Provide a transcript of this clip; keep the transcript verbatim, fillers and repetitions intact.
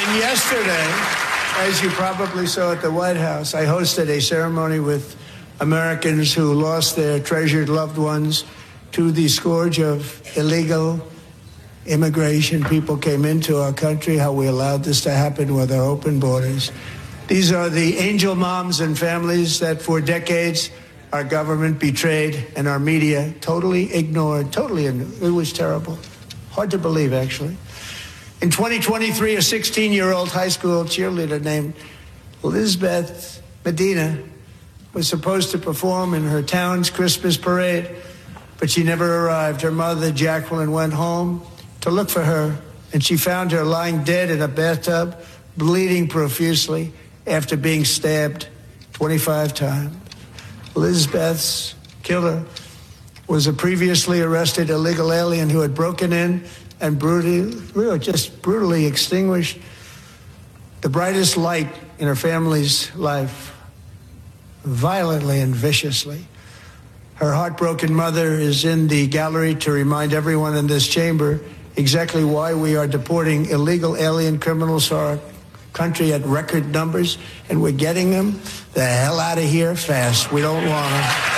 And yesterday, as you probably saw at the White House, I hosted a ceremony with Americans who lost their treasured loved ones to the scourge of illegal immigration. People came into our country, how we allowed this to happen with our open borders. These are the angel moms and families that for decades our government betrayed and our media totally ignored. Totally, it was terrible. Hard to believe, actually. In twenty twenty-three, a sixteen-year-old high school cheerleader named Elizabeth Medina was supposed to perform in her town's Christmas parade, but she never arrived. Her mother, Jacqueline, went home to look for her, and she found her lying dead in a bathtub, bleeding profusely after being stabbed twenty-five times. Elizabeth's killer was a previously arrested illegal alien who had broken in and brutally, really just brutally extinguished the brightest light in her family's life, violently and viciously. Her heartbroken mother is in the gallery to remind everyone in this chamber exactly why we are deporting illegal alien criminals to our country at record numbers, and we're getting them the hell out of here fast. We don't want them.